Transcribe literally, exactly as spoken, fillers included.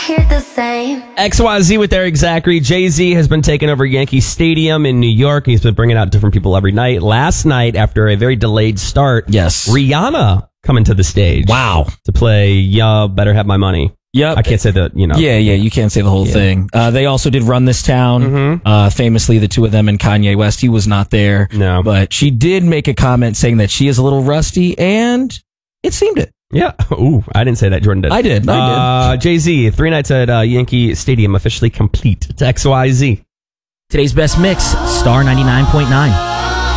hear the same. X Y Z with Eric Zachary. Jay-Z has been taking over Yankee Stadium in New York. He's been bringing out different people every night. Last night, after a very delayed start, yes, Rihanna coming to the stage. Wow. To play "Ya Better Have My Money." Yep. I can't say that, you know. Yeah, yeah, you can't say the whole Yeah. thing. Uh, they also did Run This Town. Mm-hmm. Uh, famously, the two of them and Kanye West. He was not there. No. But she did make a comment saying that she is a little rusty, and it seemed it. Yeah. Ooh, I didn't say that. Jordan did. I did. I uh, Jay-Z, three nights at uh, Yankee Stadium officially complete. It's X Y Z. Today's best mix, Star ninety-nine point nine.